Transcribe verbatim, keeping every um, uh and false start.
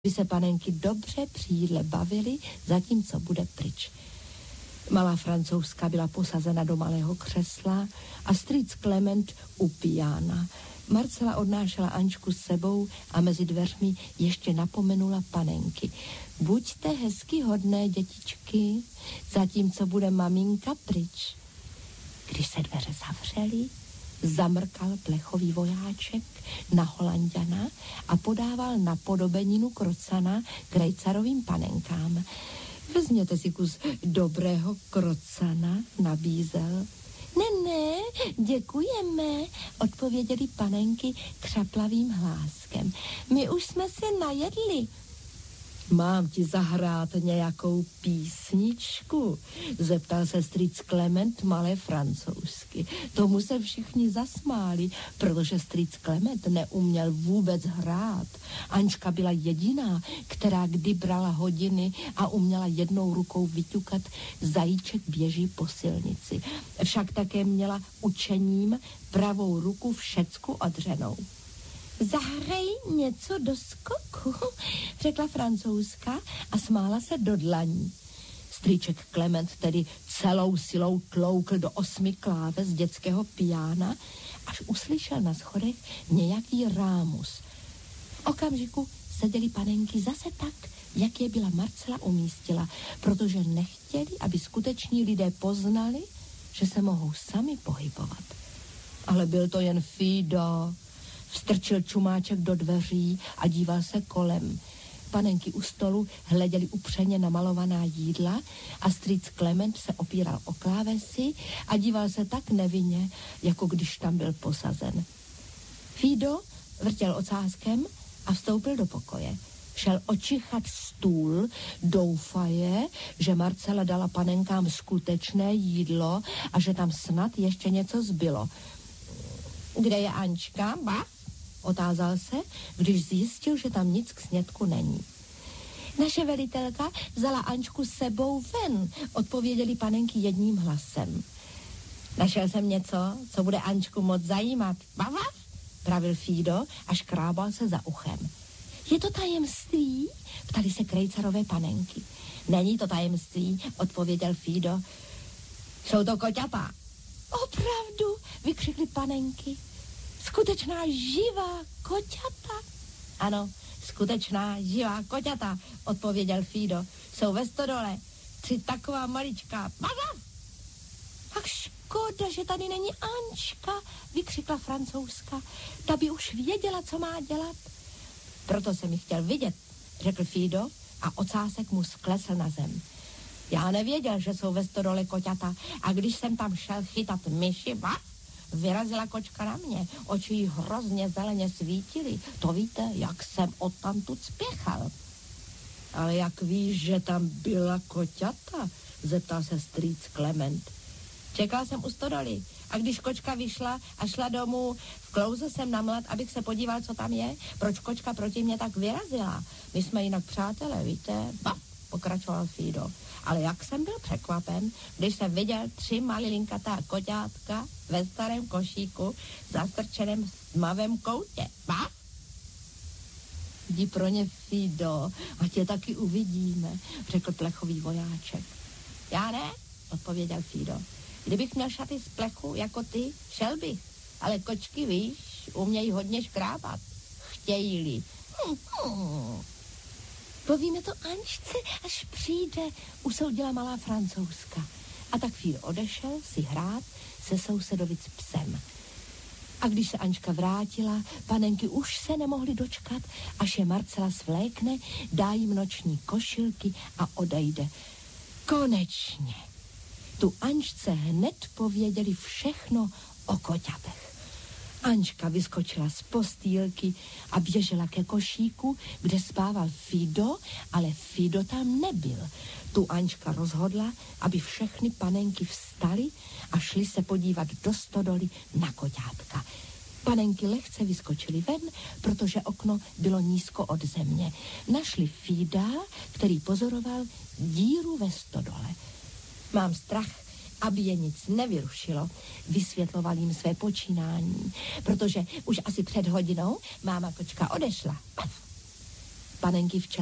by se panenky dobře při jídle bavily, zatímco bude pryč. Malá Francouzka byla posazena do malého křesla a strýc Klement u piana. Marcela odnášela Ančku s sebou a mezi dveřmi ještě napomenula panenky. Buďte hezky hodné, dětičky, zatímco bude maminka pryč. Když se dveře zavřely, zamrkal plechový vojáček na Holanďana a podával napodobeninu krocana krejcarovým panenkám. Vezměte si kus dobrého krocana, nabízel. Ne, ne, děkujeme, odpověděli panenky křaplavým hláskem. My už jsme se najedli. Mám ti zahrát nějakou písničku? Zeptal se strýc Klement malé Francouzsky. Tomu se všichni zasmáli, protože strýc Klement neuměl vůbec hrát. Ančka byla jediná, která kdy brala hodiny a uměla jednou rukou vyťukat zajíček běží po silnici. Však také měla učením pravou ruku všecku odřenou. Zahrej něco do skoku, řekla Francouzka a smála se do dlaní. Strýček Klement tedy celou silou tloukl do osmi kláves dětského piána, až uslyšel na schodech nějaký rámus. V okamžiku seděly panenky zase tak, jak je byla Marcela umístila, protože nechtěli, aby skuteční lidé poznali, že se mohou sami pohybovat. Ale byl to jen Fido. Vstrčil čumáček do dveří a díval se kolem. Panenky u stolu hleděli upřeně na malovaná jídla a strýc Klement se opíral o klávesy a díval se tak nevinně, jako když tam byl posazen. Fido vrtěl ocáskem a vstoupil do pokoje. Šel očichat stůl, doufaje, že Marcela dala panenkám skutečné jídlo a že tam snad ještě něco zbylo. Kde je Ančka, ba? Otázal se, když zjistil, že tam nic k snědku není. Naše velitelka vzala Ančku s sebou ven, odpověděli panenky jedním hlasem. Našel jsem něco, co bude Ančku moc zajímat. Bava? Pravil Fido a škrábal se za uchem. Je to tajemství? Ptali se krejcarové panenky. Není to tajemství, odpověděl Fido. Jsou to koťata. Opravdu, vykřikly panenky. Skutečná živá koťata? Ano, skutečná živá koťata, odpověděl Fido. Jsou ve stodole, tři taková maličká. Baza! Ach, škoda, že tady není Ančka, vykřikla Francouzka. Ta by už věděla, co má dělat. Proto jsem ji chtěl vidět, řekl Fido a ocásek mu sklesl na zem. Já nevěděl, že jsou ve stodole koťata a když jsem tam šel chytat myši, ba, vyrazila kočka na mě, oči jí hrozně zeleně svítily. To víte, jak jsem odtamtud spěchal. Ale jak víš, že tam byla koťata? Zeptal se strýc Klement. Čekal jsem u stodoly a když kočka vyšla a šla domů, vklouzl jsem na mlad, abych se podíval, co tam je. Proč kočka proti mě tak vyrazila? My jsme jinak přátelé, víte? Ba, pokračoval Fido. Ale jak jsem byl překvapen, když jsem viděl tři malilinkatá koťátka ve starém košíku zastrčeném v tmavém koutě. Ba? Jdi pro ně, Fido, a tě taky uvidíme, řekl plechový vojáček. Já ne, odpověděl Fido. Kdybych měl šaty z plechu jako ty, šel bych. Ale kočky, víš, umějí hodně škrábat. Chtějí-li. Hm, hm. Povíme to Ančce, až přijde, usoudila malá Francouzka. A tak Fido odešel si hrát se sousedovic psem. A když se Ančka vrátila, panenky už se nemohly dočkat, až je Marcela svlékne, dá jim noční košilky a odejde. Konečně. Tu Ančce hned pověděli všechno o koťatech. Ančka vyskočila z postýlky a běžela ke košíku, kde spával Fido, ale Fido tam nebyl. Tu Ančka rozhodla, aby všechny panenky vstaly a šly se podívat do stodoly na koťátka. Panenky lehce vyskočily ven, protože okno bylo nízko od země. Našli Fida, který pozoroval díru ve stodole. Mám strach, aby je nic nevyrušilo, vysvětloval jim své počínání, protože už asi před hodinou máma kočka odešla. panenky v čele.